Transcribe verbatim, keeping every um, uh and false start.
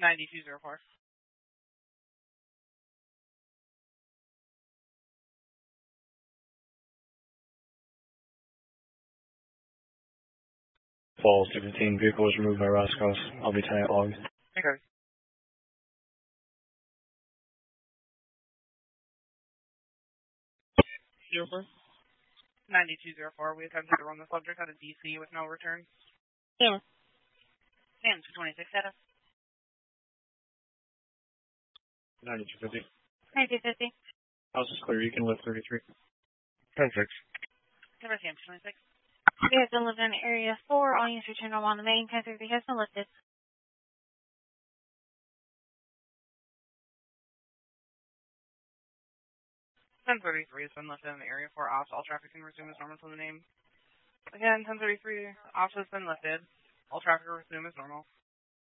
ninety-two oh four. Fall seventeen, vehicle was removed by Roscoe. I'll be tying log. Okay. zero four. ninety-two oh four, we attempted to run the subject out of D C with no return. Yeah. And two twenty-six status. ninety-two fifty. ninety-two fifty. House is clear, you can lift thirty-three. ten six. Cover Sam two twenty-six. We have been living in area four. All units return on the main. ten thirty has been lifted. ten thirty-three has been lifted in the area four ops. All traffic can resume as normal to the name. Again, ten thirty-three ops has been lifted. All traffic will resume as normal.